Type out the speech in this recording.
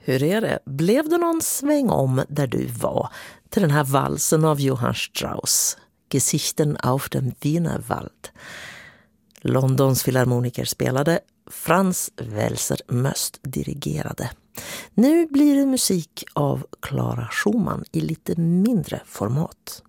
Hur är det? Blev det någon sväng om där du var till den här valsen av Johann Strauss, Gesichten auf dem Wienerwald? Londons filharmoniker spelade, Franz Welser Möst dirigerade. Nu blir det musik av Clara Schumann i lite mindre format.